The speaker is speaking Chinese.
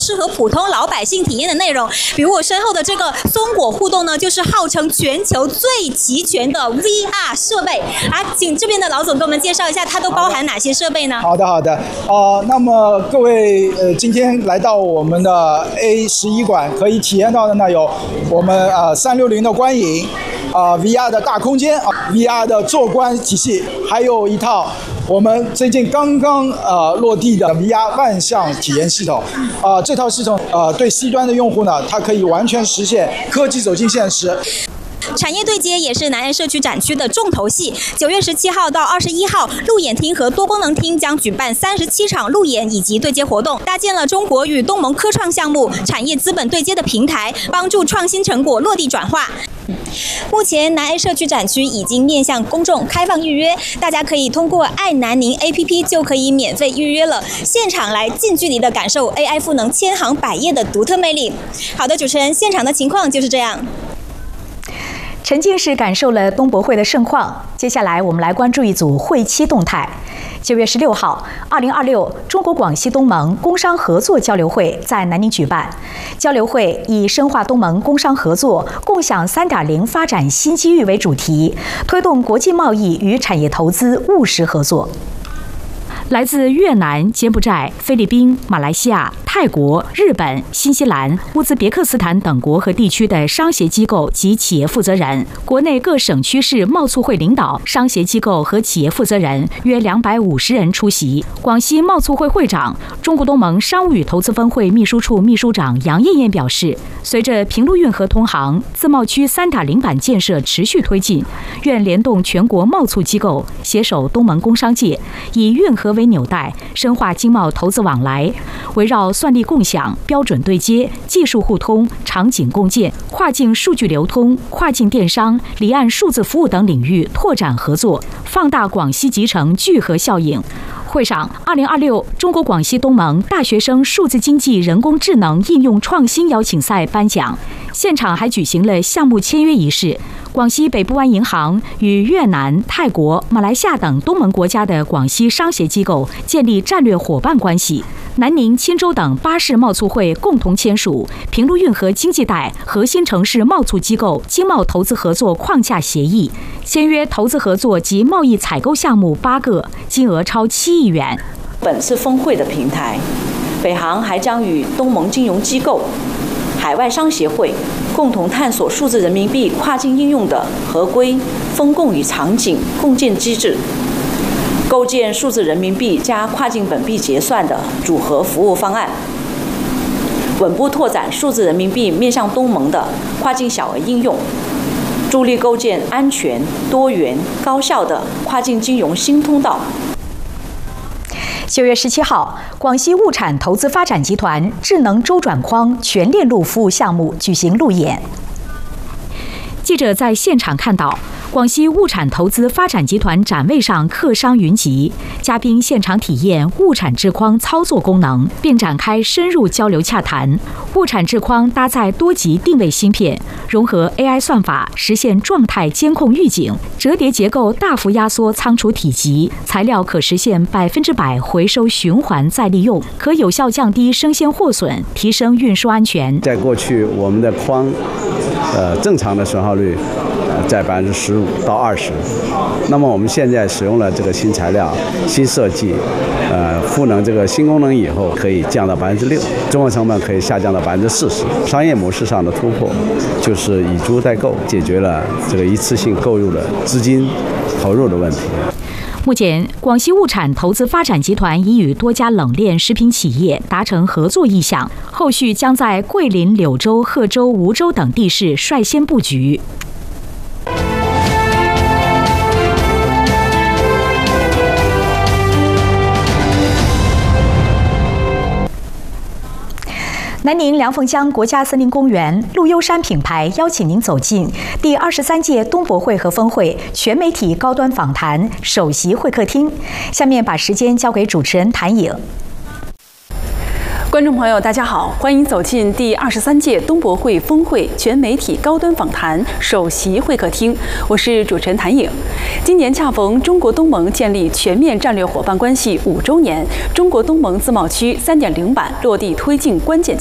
适合普通老百姓体验的内容，比如我身后的这个松果互动呢，就是号称全球最齐全的 VR 设备啊，请这边的老总给我们介绍一下，它都包含哪些设备呢？ 好的，那么各位今天来到我们的 A11馆，可以体验到的呢有我们360的观影，VR 的大空间，VR 的坐观体系，还有一套我们最近刚刚落地的 VR 万象体验系统，这套系统对 C 端的用户呢，它可以完全实现科技走进现实。 产业对接也是南岸社区展区的重头戏。9月17号到21号，路演厅和多功能厅将举办37场路演以及对接活动，搭建了中国与东盟科创项目产业资本对接的平台，帮助创新成果落地转化。目前南岸社区展区已经面向公众开放预约，大家可以通过爱南宁 APP 就可以免费预约了，现场来近距离的感受 AI 赋能千行百业的独特魅力。好的，主持人，现场的情况就是这样。 沉浸式感受了东博会的盛况，接下来我们来关注一组会期动态。9月16号，2026中国广西东盟工商合作交流会在南宁举办。交流会以深化东盟工商合作、共享3.0发展新机遇为主题，推动国际贸易与产业投资务实合作。来自越南、柬埔寨、菲律宾、马来西亚、泰国、日本、新西兰、乌兹别克斯坦等国和地区的商协机构及企业负责人，国内各省区市贸促会领导、商协机构和企业负责人约250人出席。广西贸促会会长、中国东盟商务与投资分会秘书处秘书长杨艳艳表示，随着平陆运河通航、自贸区3.0版建设持续推进，愿联动全国贸促机构，携手东盟工商界，以运河为纽带，深化经贸投资往来，围绕算力共享、标准对接、技术互通、场景共建、跨境数据流通、跨境电商、离岸数字服务等领域拓展合作，放大广西集成聚合效应。会上，2026中国广西东盟大学生数字经济人工智能应用创新邀请赛颁奖，现场还举行了项目签约仪式。广西北部湾银行与越南、泰国、马来西亚等东盟国家的广西商协机构建立战略伙伴关系。南宁、钦州等8市贸促会共同签署平陆运河经济带核心城市贸促机构经贸投资合作框架协议，签约投资合作及贸易采购项目8个，金额超7亿元。 本次峰会的平台，北航还将与东盟金融机构、海外商协会共同探索数字人民币跨境应用的合规、风控与场景共建机制，构建数字人民币加跨境本币结算的组合服务方案，稳步拓展数字人民币面向东盟的跨境小额应用，助力构建安全、多元、高效的跨境金融新通道。 9月17号，广西物产投资发展集团智能周转框全链路服务项目举行路演。记者在现场看到，广西物产投资发展集团展位上客商云集，嘉宾现场体验物产智框操作功能，并展开深入交流洽谈。物产智框搭载多级定位芯片，融合 AI 算法，实现状态监控预警。折叠结构大幅压缩仓储体积，材料可实现100%回收循环再利用，可有效降低生鲜货损，提升运输安全。 在过去，我们的框，正常的损耗率在15%到20%，那么我们现在使用了这个新材料、新设计，赋能这个新功能以后，可以降到6%，中和成本可以下降到40%。商业模式上的突破，就是以租代购，解决了这个一次性购入的资金投入的问题。 目前，广西物产投资发展集团已与多家冷链食品企业达成合作意向，后续将在桂林、柳州、贺州、梧州等地市率先布局。南宁凉凤江国家森林公园陆优山品牌邀请您走进第23届东博会和峰会全媒体高端访谈首席会客厅。下面把时间交给主持人谭颖。 观众朋友，大家好，欢迎走进第23届东博会峰会全媒体高端访谈首席会客厅，我是主持人谭颖。今年恰逢中国东盟建立全面战略伙伴关系5周年，中国东盟自贸区3.0版落地推进关键